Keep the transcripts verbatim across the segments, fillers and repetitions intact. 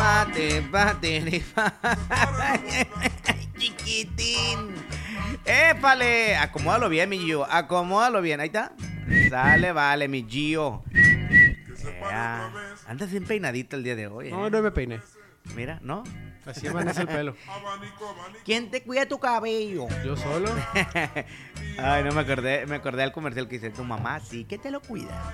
Pate, pate, chiquitín. ¡Épale! Acomódalo bien, mi Gio. Acomódalo bien. Ahí está. Sale, vale, mi Gio. Yeah. Andas bien peinadito el día de hoy, ¿eh? No, no me peiné. Mira, ¿no? Así amanece el pelo. ¿Quién te cuida tu cabello? ¿Yo solo? Ay, no me acordé, me acordé del comercial que dice, tu mamá sí que te lo cuida.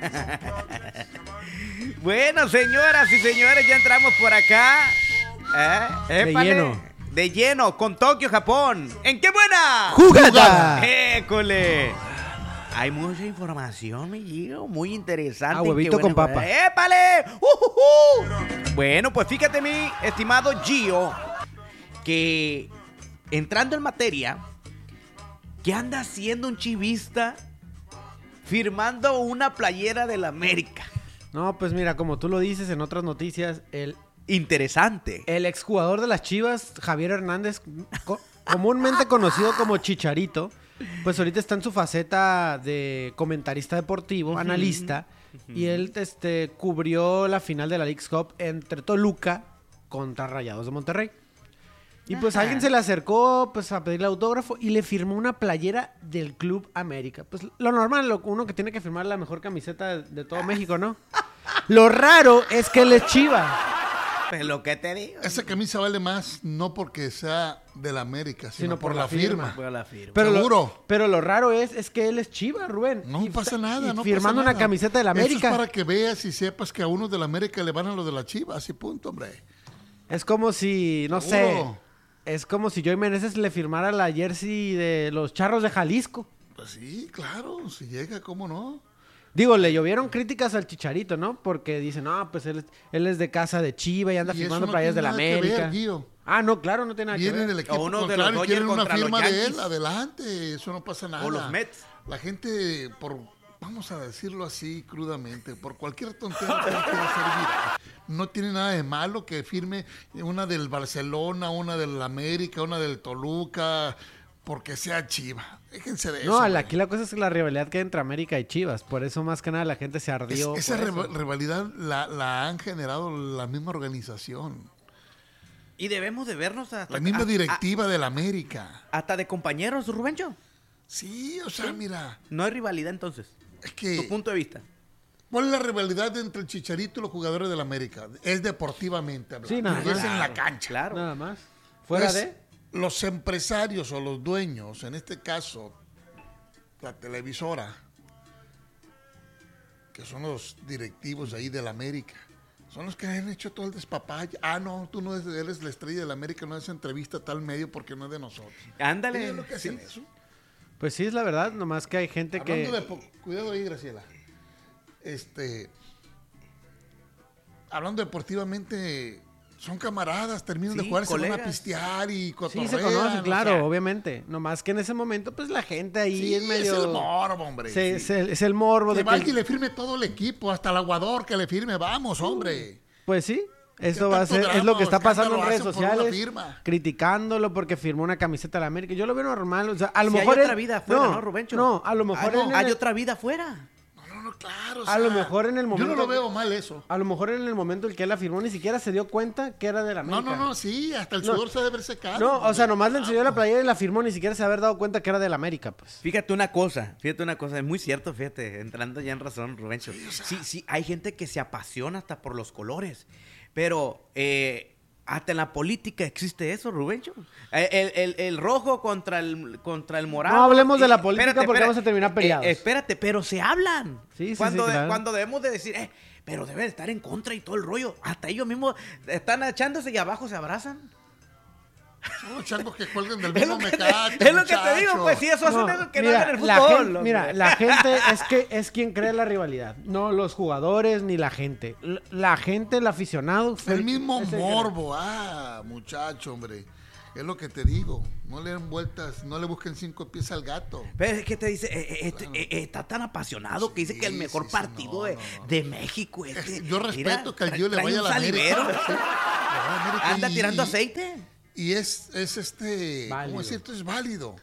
Bueno, señoras y señores, ya entramos por acá. ¿Eh? De lleno. De lleno, con Tokio, Japón. ¿En qué buena? ¡Jugada! ¡École! Hay mucha información, mi Gio, muy interesante. Ah, huevito con papa. ¡Épale! ¡Uh, uh, uh! Bueno, pues fíjate, mi estimado Gio, que entrando en materia, ¿qué anda haciendo un chivista firmando una playera del América? No, pues mira, como tú lo dices en otras noticias, el, Interesante. el exjugador de las Chivas, Javier Hernández, co- comúnmente conocido como Chicharito, pues ahorita está en su faceta de comentarista deportivo, uh-huh. analista, uh-huh. y él este, cubrió la final de la Leagues Cup entre Toluca contra Rayados de Monterrey. Y pues Ajá. alguien se le acercó pues a pedirle autógrafo y le firmó una playera del Club América. Pues lo normal, lo, uno que tiene que firmar la mejor camiseta de, de todo México, ¿no? Lo raro es que él es Chiva. Pero lo que te digo. Esa camisa vale más no porque sea de la América, sino, Sino por, por la la firma. firma. Por la firma. Pero Seguro. Lo, pero lo raro es, es que él es Chiva, Rubén. No y, pasa nada, y no firmando pasa una nada. camiseta de la América. Eso es para que veas y sepas que a unos de la América le van a los de la Chivas, y punto, hombre. Es como si, no Seguro. sé, es como si Joey Meneses le firmara la jersey de los Charros de Jalisco. Pues sí, claro, si llega, ¿cómo no? Digo, le llovieron críticas al Chicharito, ¿no? Porque dicen, no, pues él, él es de casa de Chiva y anda Y firmando eso no playeras de tiene la nada que América. ver, Gio. Ah, no, claro, no tiene nada que Vienen ver. del equipo O uno de los contrario y Dodgers quieren una contra los firma de él, Yankees. adelante, eso no pasa nada. O los Mets. La gente, por, vamos a decirlo así crudamente, por cualquier tontería que quiera hacer viral, no tiene nada de malo que firme una del Barcelona, una del América, una del Toluca, porque sea Chiva. Déjense de No, eso. la- aquí la cosa es la rivalidad que hay entre América y Chivas. Por eso más que nada la gente se Es- ardió. esa por eso. riva- rivalidad la, la han generado la misma organización, Y debemos de vernos hasta... la misma a- directiva de la América. a- hasta de compañeros, Rubencho. Sí, o sea, mira, No hay rivalidad entonces. es que... Tu punto de vista. ¿Cuál es la rivalidad entre el Chicharito y los jugadores de la América? Es deportivamente hablando. Sí, nada es más. en la cancha. Claro. Nada más. Fuera Pues, de... los empresarios o los dueños, en este caso, la televisora, que son los directivos ahí de la América, son los que han hecho todo el despapalle. Ah, no, tú no eres, eres la estrella de la América, no haces entrevista a tal medio porque no es de nosotros. Ándale. ¿Es lo que hacen Sí. eso? Pues sí, es la verdad. Nomás que hay gente Hablando que... de po- cuidado ahí, Graciela. Este, hablando deportivamente, son camaradas, terminan de Sí, jugar, se van a colegas. pistear y Sí, cotorrean. se conocen, o claro, sea, obviamente. Nomás que en ese momento, pues la gente ahí sí, es medio... es el morbo, hombre. Se- sí. se- es el morbo Que de vaya y que... le firme todo el equipo, hasta el aguador que le firme, vamos, hombre. Pues sí, eso ¿Qué va a tanto ser... drama Es lo que o está pasando en escándalo redes hacen por una sociales. firma? Criticándolo porque firmó una camiseta de la América. Yo lo veo normal. O sea, a lo Si hay mejor... otra él- vida afuera, ¿no, Rubencho? No, a lo mejor... Ah, no. él en Hay el- otra vida afuera. No, no, no, claro. o A lo sea, mejor en el Yo momento... no lo veo mal eso. A lo mejor en el momento en que él la firmó ni siquiera se dio cuenta que era de la No, América. no, no, sí, hasta el No. sudor se debe haber secado. No, o sea, hombre. nomás le enseñó la Vamos. playera y la firmó, ni siquiera se haber dado cuenta que era de la América, pues. Fíjate una cosa, fíjate una cosa, es muy cierto, fíjate, entrando ya en razón, Rubencho. Sí, sí, hay gente que se apasiona hasta por los colores, pero eh, hasta en la política existe eso, Rubencho. El, el- el- el rojo contra el, contra el morado. No hablemos de la Y- política espérate, porque espérate, vamos a terminar eh, peleados. eh, espérate, pero se hablan. Sí, sí, cuando, sí, de- claro. cuando debemos de decir, eh, pero debe de estar en contra y todo el rollo. Hasta ellos mismos están echándose y abajo se abrazan. Son los changos que cuelgan del Es mismo lo, que mecate, te, es lo que te digo, muchacho. pues sí, eso No, hacen eso que mira, no hacen en el la fútbol. gente, hombre. mira, la gente es que es quien crea la rivalidad, no los jugadores ni la gente. L- La gente, el aficionado, fue El mismo ese que- morbo, ah, muchacho, hombre. Es lo que te digo. No le den vueltas, no le busquen cinco pies al gato. Pero es que te dice, eh, eh, este, eh, eh, está tan apasionado que dice Sí, que el mejor sí, sí, partido no, de, no, no. de México este, Yo respeto mira, que el tra- Gio le trae vaya a un la América. salivero. Sí, le va a la América Anda y- tirando aceite. Y es, es este, Válido. ¿cómo decirlo? Es válido.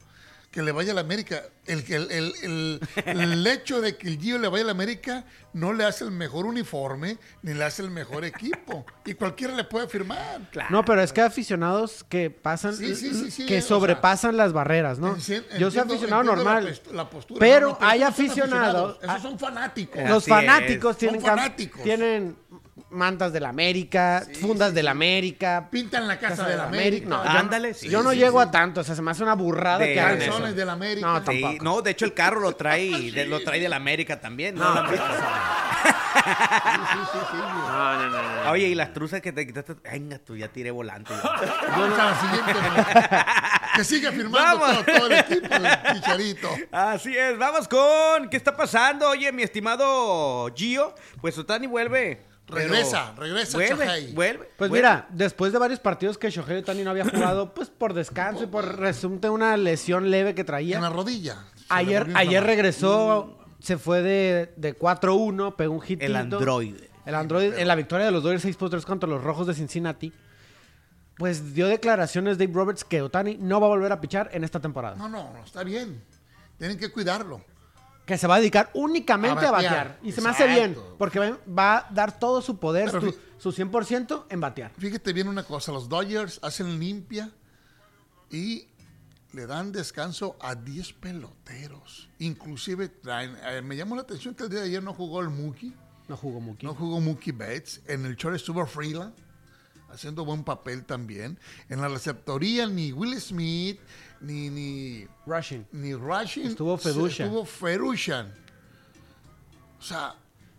que le vaya a la América. El, el, el, el, el hecho de que el Gio le vaya a la América no le hace el mejor uniforme ni le hace el mejor equipo. Y cualquiera le puede firmar. Claro. No, pero es que hay aficionados que pasan, Sí, sí, sí, sí, que o sea, sobrepasan las barreras, ¿no? Encien- Yo soy entiendo- aficionado entiendo normal, la pest- la postura. pero No, no, hay esos son aficionados. aficionados, Esos son fanáticos. Los Así fanáticos es. tienen, Son cam- fanáticos. tienen mantas de la América, Sí, fundas sí, de la sí. Ámérica. Pintan la casa, Casa de de la la América. América. No, yo- ándale, sí, Yo no sí, llego sí. a tanto, o sea, se me hace una burrada De que hagan calzones eso. de la América. No, Sí, tampoco. no, de hecho el carro lo trae, de- lo trae de la América también. ¿no? ¿Lo han visto? Sí, sí, sí, sí. No, no, no, no. Oye, y las truzas que te quitaste, venga tú, ya tiré volante. Vamos a la siguiente. ¿no? Que siga firmando Vamos. todo, todo el equipo del Chicharito. Así es, vamos con, ¿qué está pasando? Oye, mi estimado Gio, pues Otani vuelve. pero- Regresa, regresa vuelve, Shohei. vuelve. Pues vuelve. mira, después de varios partidos que Shohei Ohtani no había jugado, pues por descanso y por resulta de una lesión leve que En la traía. rodilla. Se le Ayer, volvió a ayer inflamar. regresó, se fue de, de cuatro uno, pegó un hitito. El androide. El Android en la victoria de los Dodgers seis por tres contra los Rojos de Cincinnati. Pues dio declaraciones Dave Roberts que Ohtani no va a volver a pichar en esta temporada. No, no, no, está bien. Tienen que cuidarlo. Que se va a dedicar únicamente A a batear. batear. Y se me hace bien, Exacto. porque va, va a dar todo su poder, Pero su, fi- su cien por ciento en batear. Fíjate bien una cosa, los Dodgers hacen limpia y le dan descanso a diez peloteros. Inclusive traen, eh, me llamó la atención que el día de ayer no jugó el Mookie, No jugó Mookie. no jugó Mookie Betts. En el short estuvo Freeland, haciendo buen papel también. En la receptoría ni Will Smith, ni, ni, Rushing. ni Rushing. Estuvo se- Ferusha. Estuvo Ferushan. O sea,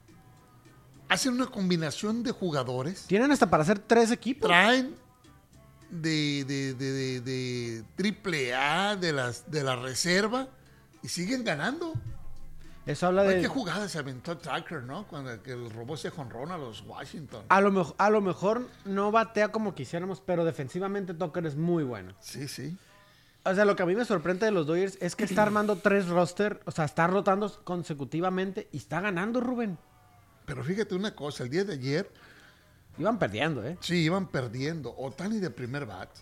hacen una combinación de jugadores. Tienen hasta para hacer tres equipos. Traen de, de, de, de, de triple A, de, las, de la reserva, y siguen ganando. Eso habla Ay, de... qué jugada se aventó Tucker, ¿no? Cuando que el robó ese jonrón a los Washington. A lo, mejor, a lo mejor no batea como quisiéramos, pero defensivamente Tucker es muy bueno. Sí, sí. O sea, lo que a mí me sorprende de los Dodgers es que está armando tres roster, o sea, está rotando consecutivamente y está ganando, Rubén. Pero fíjate una cosa, el día de ayer, Iban perdiendo, ¿eh? sí, iban perdiendo. Ohtani de primer bat,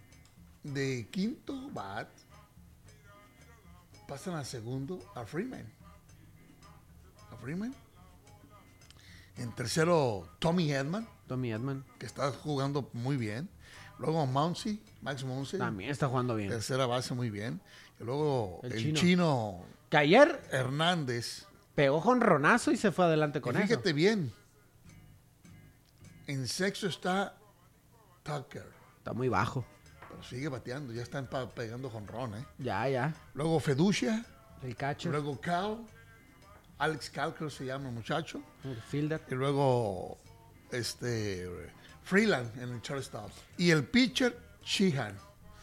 de quinto bat, pasan al segundo a Freeman. A Freeman. En tercero, Tommy Edman, Tommy Edman que está jugando muy bien. Luego Muncy, Max Muncy, también está jugando bien. tercera base muy bien. Y luego El el, chino. chino. Que ayer Hernández. pegó jonronazo y se fue adelante con Y eso. fíjate bien, en sexto está Tucker, Está muy bajo. pero sigue bateando, ya están pa- pegando jonrón, ¿eh? Ya, ya. Luego Feducia, El catcher, luego Cal, Alex Cal creo que se llama el muchacho, el fielder. y luego este Freeland en el shortstop. Y el pitcher, Sheehan.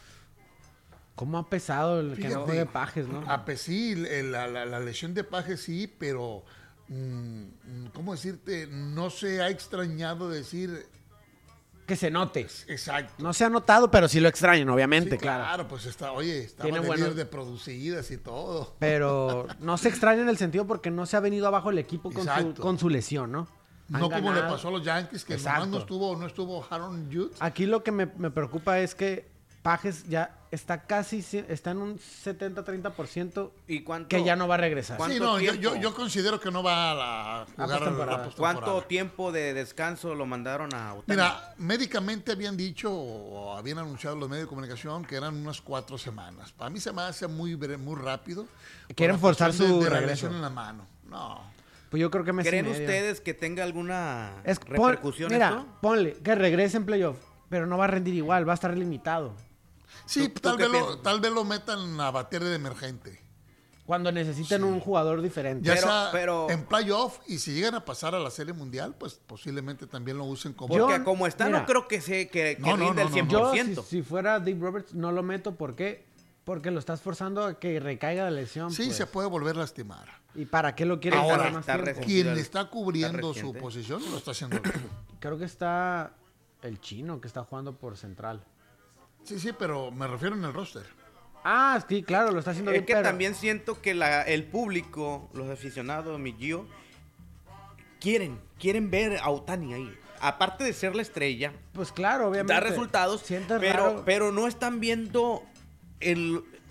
¿Cómo ha pesado el que no Fíjate, juegue Pajes, no? A pe- sí, el- la, la- la lesión de Pajes sí, pero mm, ¿cómo decirte? No se ha extrañado decir Que se note. exacto. No se ha notado, pero sí lo extrañan, Sí, obviamente, claro. claro, pues está, oye, estaba Tiene de buenos- líder de producidas y todo. Pero no se extraña en el sentido porque no se ha venido abajo el equipo con, su, Exacto. con su lesión, ¿no? Han No como le ganado. pasó a los Yankees, que Exacto. nomás no estuvo, no estuvo Aaron Judge. Aquí lo que me, me preocupa es que Pajes ya está casi, ci- está en un setenta treinta por ciento ¿Y cuánto? que ya no va a regresar. ¿Cuánto Sí, no, yo, tiempo? yo, yo considero que no va a, la, a jugar postemporada. la postemporada. ¿Cuánto tiempo de descanso lo mandaron a Otani? Mira, médicamente habían dicho o habían anunciado los medios de comunicación que eran unas cuatro semanas. Para mí se me hace muy, bre- muy rápido. por Quieren la forzar cuestión su de, de la regreso. lesión en la mano. No. Pues yo creo que mes y ¿Creen medio. ustedes que tenga alguna Es, pon- repercusión mira, esto? ponle que regrese en playoff, pero no va a rendir igual, va a estar limitado. Sí, ¿Tú- tú tal, qué vez lo, piensas? tal vez lo metan a bater de emergente. Cuando necesiten un jugador diferente. Ya Pero- sea pero- en playoff y si llegan a pasar a la Serie Mundial, pues posiblemente también lo usen como... Yo- Porque como está, mira. no creo que se que, que No, no, rinda no, el no, cien Yo, por si, ciento. si fuera Dave Roberts, no lo meto. ¿Por qué? Porque lo estás forzando a que recaiga de lesión. sí, pues. se puede volver a lastimar. ¿Y para qué lo quieren Ahora, dar más está tiempo? recién. Quien Está está cubriendo su reciente. posición lo está haciendo bien. Creo que está el chino que está jugando por central. Sí, sí, pero me refiero en el roster. Ah, sí, claro, lo está haciendo Es bien, que pero... también siento que la, el público, los aficionados, mi Gio, quieren, quieren ver a Otani ahí. Aparte de ser la estrella, Pues claro, obviamente. da resultados, Sientes pero, raro. pero no están viendo el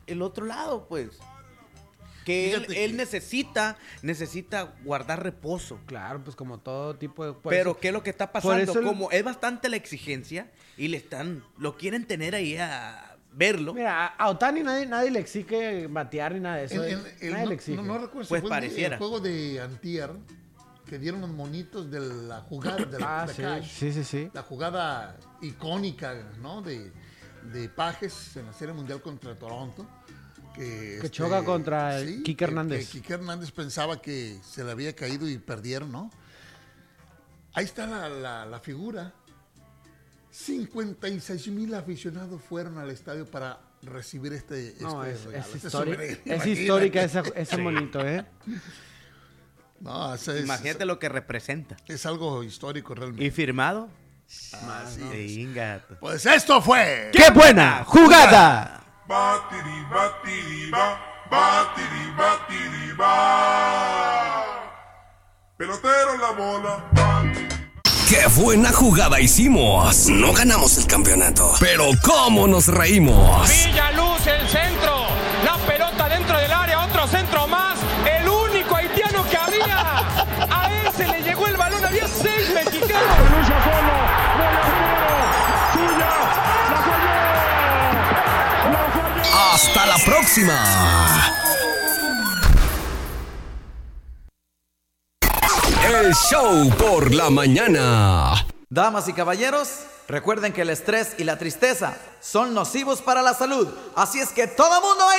el otro lado, pues. Que él, Fíjate él que- necesita, necesita guardar reposo. Claro, pues como todo tipo de... por Pero eso- ¿qué es lo que está por pasando? eso el- Como es bastante la exigencia y le están, lo quieren tener ahí a verlo. Mira, a Otani nadie, nadie le exige batear ni nada de eso. En- eh. en- el- nadie no, le exige. no- no recuerdo si Pues fue en el- pareciera. el juego de antier que dieron los monitos de la jugada de la Ah, de sí, Cash. sí, sí, sí. La jugada icónica, ¿no? De, de Pajes en la Serie Mundial contra Toronto. Que, Que choca contra el Kike que- Hernández. Que Kike Hernández pensaba que se le había caído y perdieron, ¿no? Ahí está la, la- la figura. cincuenta y seis mil aficionados fueron al estadio para recibir este, No, este es, regalo, es, este histórica, sombrero. es Imagínate. histórica esa, ese monito, ¿eh? No, ese es, Imagínate lo que representa. es algo histórico realmente. ¿Y firmado? Así es. Venga. Pues esto fue. ¡Qué buena jugada! Batiri, batiri, ba, batiri, batiri, ba. Pelotero en la bola, batiri. ¡Qué buena jugada hicimos! No ganamos el campeonato, pero ¿cómo nos reímos? Villaluz, el centro, la pelota dentro del área, otro centro más, el único haitiano que había. A él se le llegó el balón, había seis mexicanos. ¡Hasta la próxima! El show por la mañana. Damas y caballeros, recuerden que el estrés y la tristeza son nocivos para la salud. Así es que todo mundo